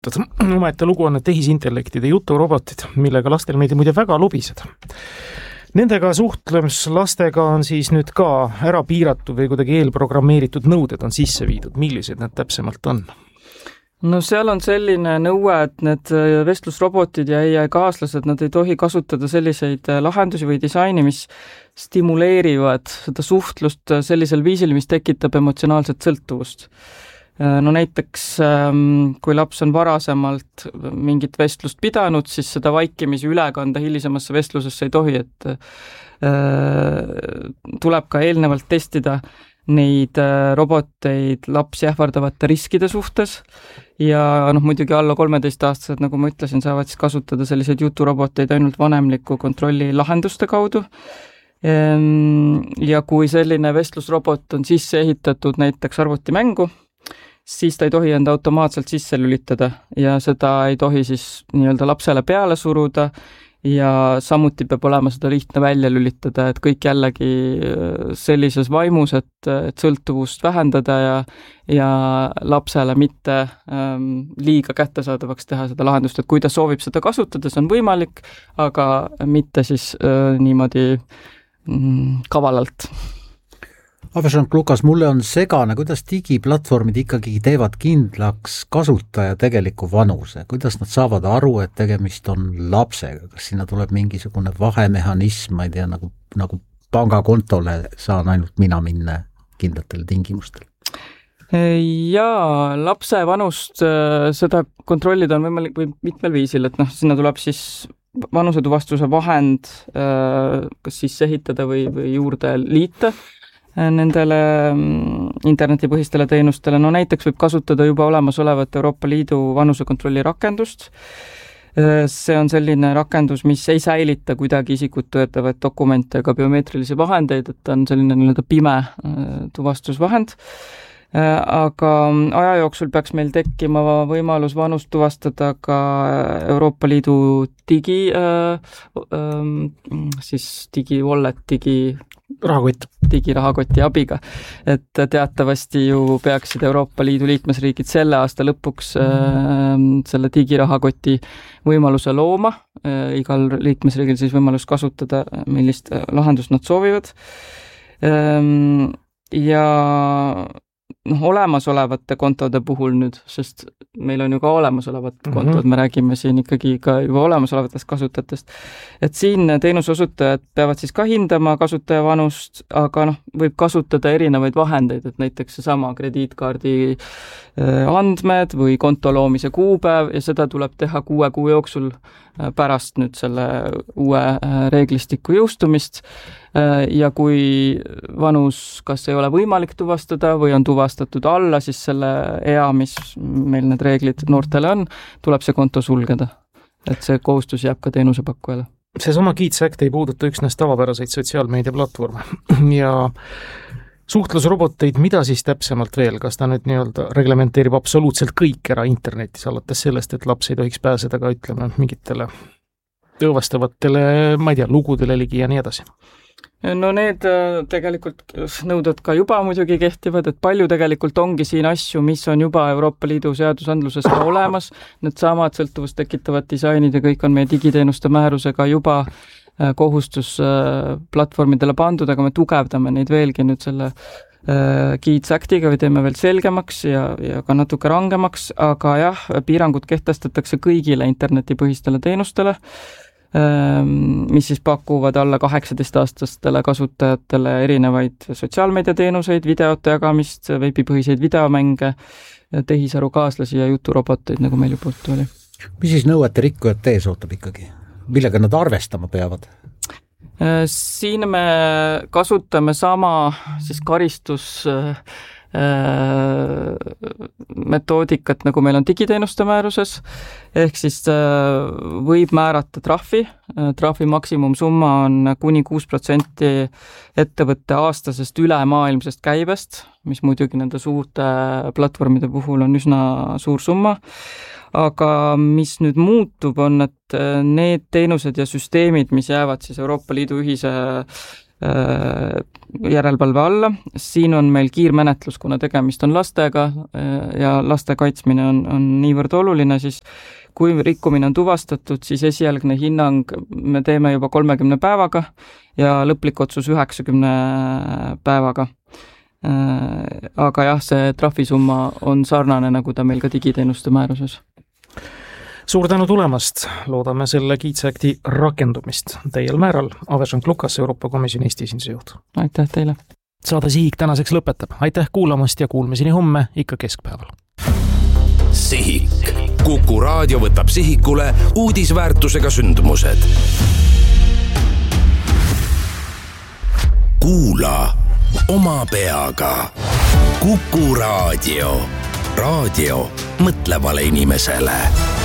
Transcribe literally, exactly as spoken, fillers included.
omaette lugu on need tehisintellektide juturobotid, millega lastel meeldib muide väga lobiseda. Nendega suhtlems lastega on siis nüüd ka ära piiratud või kuidagi eelprogrammeeritud nõuded on sisse viidud. Millised need täpsemalt on? No seal on selline nõue, et need vestlusrobotid ja A I kaaslased, nad ei tohi kasutada selliseid lahendusi või disaini, mis stimuleerivad seda suhtlust sellisel viisil, mis tekitab emotsionaalset sõltuvust. No näiteks, kui laps on varasemalt mingit vestlust pidanud, siis seda vaikimisi ülekanda hilisemasse vestlusesse ei tohi, et tuleb ka eelnevalt testida neid roboteid lapsi ähvardavate riskide suhtes ja noh, muidugi alla kolmeteist-aastased, nagu ma ütlesin, saavad siis kasutada selliseid juturoboteid ainult vanemliku kontrolli lahenduste kaudu. Ja kui selline vestlusrobot on sisse ehitatud näiteks arvutimängu, siis ta ei tohi enda automaatselt sisse lülitada ja seda ei tohi siis nii-öelda lapsele peale suruda ja samuti peab olema seda lihtne välja lülitada, et kõik jällegi sellises vaimus, et, et sõltuvust vähendada ja, ja lapsele mitte ähm, liiga kättesaadavaks teha seda lahendust, et kui ta soovib seda kasutada, see on võimalik, aga mitte siis äh, niimoodi mm, kavalalt. Avešank Lukas, mulle on segane, kuidas digiplatvormid ikkagi teevad kindlaks kasutaja tegeliku vanuse, kuidas nad saavad aru, et tegemist on lapsega, kas sinna tuleb mingisugune vahemehhanism, ma ei tea, nagu, nagu pangakontole saan ainult mina minna kindlatel tingimustel? Jaa, lapse vanust seda kontrollida on võimalik või mitmel viisil, et noh, sinna tuleb siis vanusetuvastuse vahend kas siis ehitada või, või juurde liita nendele internetipõhistele teenustele. No näiteks võib kasutada juba olemasolevat Euroopa Liidu vanusekontrolli rakendust. See on selline rakendus, mis ei säilita kuidagi isikut tõendavaid dokumente ega biomeetrilisi vahendeid, et ta on selline nii-öelda pime tuvastusvahend. Aga aja jooksul peaks meil tekkima võimalus vanust tuvastada ka Euroopa Liidu digi, siis digi-wallet, digi rahakott. digirahakoti abiga, et teatavasti ju peaksid Euroopa Liidu liikmesriigid selle aasta lõpuks äh, selle digirahakoti võimaluse looma, äh, igal liikmesriigil siis võimalus kasutada, millist lahendust nad soovivad. Ähm, ja noh, olemasolevate kontode puhul nüüd, sest meil on ju ka olemasolevad mm-hmm. kontod, me räägime siin ikkagi ka juba olemasolevatest kasutajatest, et siin teenusosutajad peavad siis ka hindama kasutaja vanust, aga noh, võib kasutada erinevaid vahendeid, et näiteks seesama krediitkaardi andmed või konto loomise kuupäev ja seda tuleb teha kuue kuu jooksul pärast nüüd selle uue reeglistiku jõustumist ja kui vanus kas ei ole võimalik tuvastada või on tuvastatud alla, siis selle ea, mis meil need reeglid noortele on, tuleb see konto sulgeda. Et see kohustus jääb ka teenusepakkujale. See sama Kids Act ei puuduta üksnes tavapäraseid sotsiaalmeediaplatvorme ja suhtlusroboteid, mida siis täpsemalt veel, kas ta nüüd nii-öelda reglementeerib absoluutselt kõik ära internetis, alates sellest, et laps ei tohiks pääseda ka ütleme mingitele õõvastavatele, ma ei tea, lugudele ligi ja nii edasi? No need tegelikult nõuded ka juba muidugi kehtivad, et palju tegelikult ongi siin asju, mis on juba Euroopa Liidu seadusandluses ka olemas, need samad sõltuvust tekitavad disainid ja kõik on meie digiteenuste määrusega juba kohustus platvormidele pandud, aga me tugevdame neid veelgi nüüd selle Kids Actiga või teeme veel selgemaks ja, ja ka natuke rangemaks, aga jah, piirangud kehtestatakse kõigile internetipõhistele teenustele, mis siis pakuvad alla kaheksateist-aastastele kasutajatele erinevaid sotsiaalmeediateenuseid, videote jagamist, veebipõhiseid videomänge, tehisaru kaaslasi ja juturoboteid, nagu meil juba oli. Mis siis nõuete rikkujad tees ootab ikkagi? Millega nad arvestama peavad? Siin me kasutame sama siis karistus metoodikat, nagu meil on digiteenuste määruses, ehk siis võib määrata trahvi. Trahvi maksimumsumma on kuni kuus protsenti ettevõtte aastasest ülemaailmsest käibest, mis muidugi nende suurte platvormide puhul on üsna suur summa. Aga mis nüüd muutub, on, et need teenused ja süsteemid, mis jäävad siis Euroopa Liidu ühise järelevalve alla. Siin on meil kiirmenetlus, kuna tegemist on lastega ja laste kaitsmine on, on niivõrd oluline, siis kui rikkumine on tuvastatud, siis esialgne hinnang me teeme juba kolmekümne päevaga ja lõplik otsus üheksakümne päevaga. Aga jah, see trahvisumma on sarnane, nagu ta meil ka digiteenuste määruses. Suur tänu tulemast, loodame selle Kiitsa-Akti rakendumist täiel määral. Ave Jean-Lukas, Euroopa Komisjoni Eesti esinduse juht. Aitäh teile! Saade Sihik tänaseks lõpetab. Aitäh kuulamast ja kuulmiseni homme ikka keskpäeval. Sihik. Kuku raadio võtab sihikule uudisväärtusega sündmused. Kuula oma peaga. Kuku raadio. Raadio mõtlevale inimesele.